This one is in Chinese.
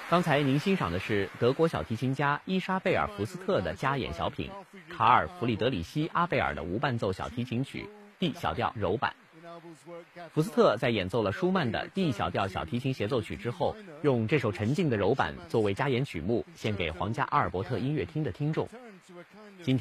刚才您欣赏的是德国小提琴家伊莎贝尔·福斯特的家演小品，卡尔·弗里德里希·阿贝尔的无伴奏小提琴曲 D 小调柔版。福斯特在演奏了舒曼的 D 小调小提琴协奏曲之后，用这首沉静的柔版作为家演曲目，献给皇家阿尔伯特音乐厅的听众。今天